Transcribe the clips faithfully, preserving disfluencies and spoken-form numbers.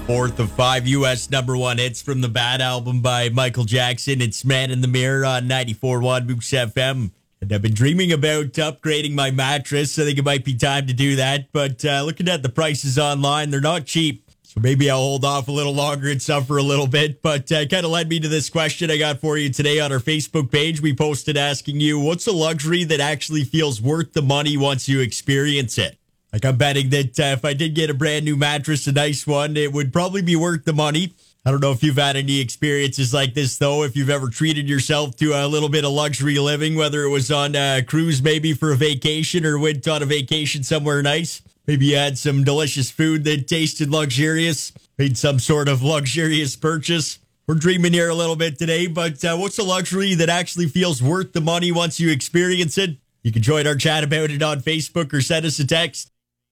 Fourth of five U S number one hits from the Bad album by Michael Jackson. It's Man in the Mirror on ninety-four point one Moose F M. And I've been dreaming about upgrading my mattress. I think it might be time to do that. But uh, looking at the prices online, they're not cheap. So maybe I'll hold off a little longer and suffer a little bit. But uh, kind of led me to this question I got for you today on our Facebook page. We posted asking you, what's a luxury that actually feels worth the money once you experience it? Like, I'm betting that uh, if I did get a brand new mattress, a nice one, it would probably be worth the money. I don't know if you've had any experiences like this, though, if you've ever treated yourself to a little bit of luxury living, whether it was on a cruise maybe for a vacation or went on a vacation somewhere nice. Maybe you had some delicious food that tasted luxurious, made some sort of luxurious purchase. We're dreaming here a little bit today, but uh, what's a luxury that actually feels worth the money once you experience it? You can join our chat about it on Facebook or send us a text.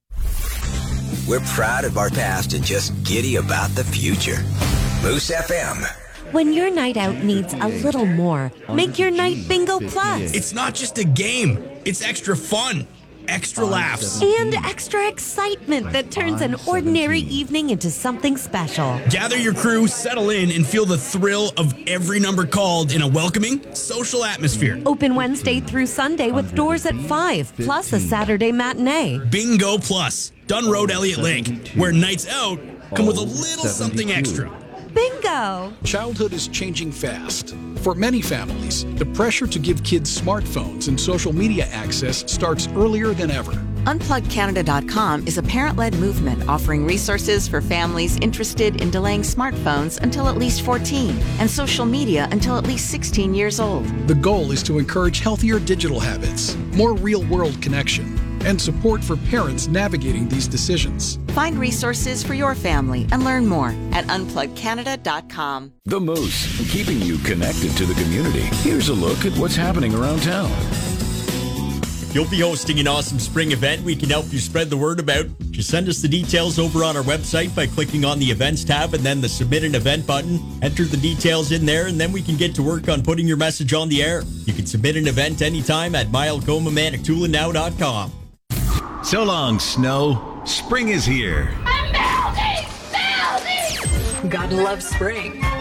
We're proud of our past and just giddy about the future. Moose F M. When your night out needs a little more, make your night Bingo Plus. It's not just a game. It's extra fun. Extra laughs. And extra excitement that turns an ordinary evening into something special. Gather your crew, settle in, and feel the thrill of every number called in a welcoming, social atmosphere. Open Wednesday through Sunday with doors at five, plus a Saturday matinee. Bingo Plus, Dunn Road, Elliott Lake, where nights out come with a little something extra. Bingo! Childhood is changing fast. For many families, the pressure to give kids smartphones and social media access starts earlier than ever. unplug canada dot com is a parent-led movement offering resources for families interested in delaying smartphones until at least fourteen and social media until at least sixteen years old. The goal is to encourage healthier digital habits, more real-world connection, and support for parents navigating these decisions. Find resources for your family and learn more at unplug canada dot com. The Moose, keeping you connected to the community. Here's a look at what's happening around town. You'll be hosting an awesome spring event we can help you spread the word about. Just send us the details over on our website by clicking on the events tab and then the submit an event button. Enter the details in there and then we can get to work on putting your message on the air. You can submit an event anytime at my algoma manitoulin now dot com. So long, snow. Spring is here. I'm melting! Melting! Gotta love spring.